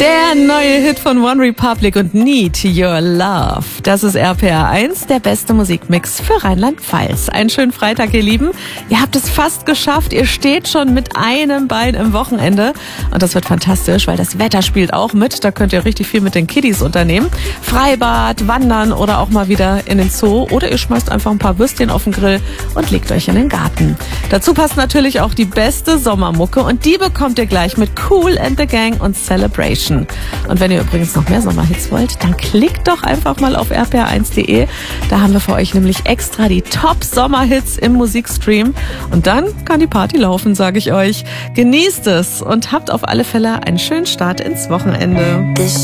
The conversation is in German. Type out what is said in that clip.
Der neue Hit von One Republic und Need Your Love. Das ist RPR 1, der beste Musikmix für Rheinland-Pfalz. Einen schönen Freitag, ihr Lieben. Ihr habt es fast geschafft. Ihr steht schon mit einem Bein im Wochenende. Und das wird fantastisch, weil das Wetter spielt auch mit. Da könnt ihr richtig viel mit den Kiddies unternehmen. Freibad, wandern oder auch mal wieder in den Zoo. Oder ihr schmeißt einfach ein paar Würstchen auf den Grill und legt euch in den Garten. Dazu passt natürlich auch die beste Sommermucke. Und die bekommt ihr gleich mit Kool and the Gang und Celebration. Und wenn ihr übrigens noch mehr Sommerhits wollt, dann klickt doch einfach mal auf rpr1.de. Da haben wir für euch nämlich extra die Top-Sommerhits im Musikstream. Und dann kann die Party laufen, sage ich euch. Genießt es und habt auf alle Fälle einen schönen Start ins Wochenende.